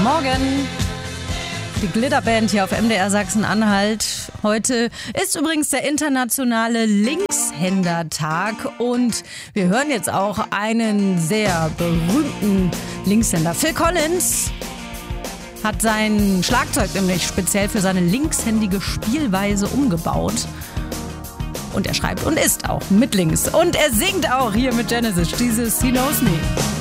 Morgen. Die Glitterband hier auf MDR Sachsen-Anhalt. Heute ist übrigens der internationale Linkshändertag und wir hören jetzt auch einen sehr berühmten Linkshänder. Phil Collins hat sein Schlagzeug nämlich speziell für seine linkshändige Spielweise umgebaut. Und er schreibt und isst auch mit links. Und er singt auch hier mit Genesis dieses He Knows Me.